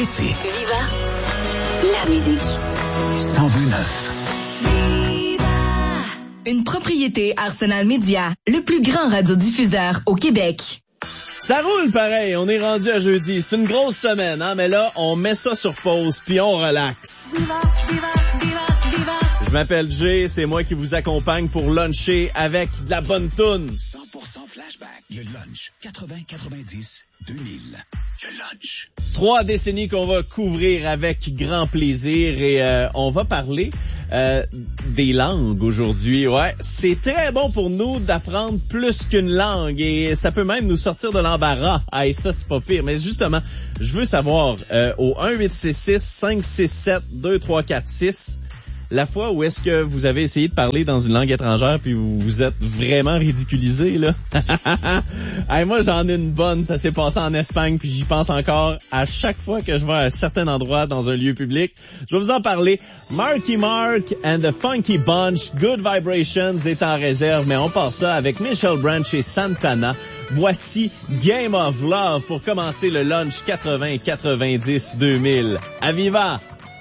l'été. Viva la musique. 102.9. Une propriété Arsenal Média, le plus grand radiodiffuseur au Québec. Ça roule pareil, on est rendu à jeudi. C'est une grosse semaine, hein, mais là, on met ça sur pause, puis on relaxe. Je m'appelle Jay, c'est moi qui vous accompagne pour luncher avec de la bonne toune. 100% flashback. Le lunch. 80-90-2000. Le lunch. 3 décennies qu'on va couvrir avec grand plaisir et on va parler des langues aujourd'hui. Ouais, c'est très bon pour nous d'apprendre plus qu'une langue et ça peut même nous sortir de l'embarras. Ah, et ça, c'est pas pire. Mais justement, je veux savoir au 1-866-567-2346 la fois où est-ce que vous avez essayé de parler dans une langue étrangère puis vous vous êtes vraiment ridiculisé, là? Hey, moi, j'en ai une bonne. Ça s'est passé en Espagne puis j'y pense encore à chaque fois que je vais à un certain endroit dans un lieu public. Je vais vous en parler. Marky Mark and the Funky Bunch, Good Vibrations est en réserve, mais on part ça avec Michelle Branch et Santana. Voici Game of Love pour commencer le lunch 80-90-2000. À Viva!